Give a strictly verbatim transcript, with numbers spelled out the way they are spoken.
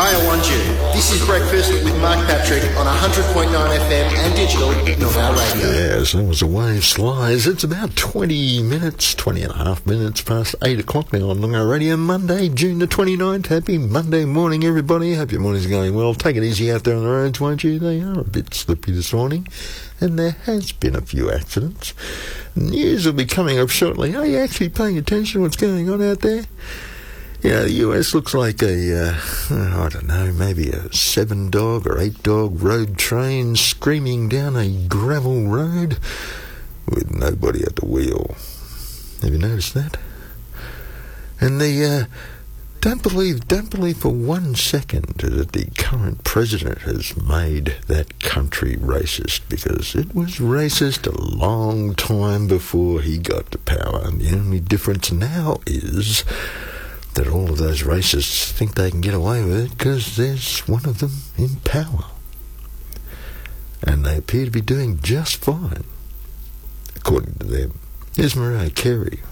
Hi, I want you. This is Breakfast with Mark Patrick on one hundred point nine F M and digital Noel Radio. Yes, that was a wave slice. It's about twenty minutes, twenty and a half minutes past eight o'clock now on Noel Radio, Monday, June the twenty-ninth. Happy Monday morning, everybody. Hope your morning's going well. Take it easy out there on the roads, won't you? They are a bit slippy this morning, and there has been a few accidents. News will be coming up shortly. Are you actually paying attention to what's going on out there? You know, the U S looks like a, uh, I don't know, maybe a seven-dog or eight-dog road train screaming down a gravel road with nobody at the wheel. Have you noticed that? And the, uh, don't believe, don't believe for one second that the current president has made that country racist, because it was racist a long time before he got to power. And the only difference now is that all of those racists think they can get away with it because there's one of them in power. And they appear to be doing just fine, according to them. Here's Mariah Carey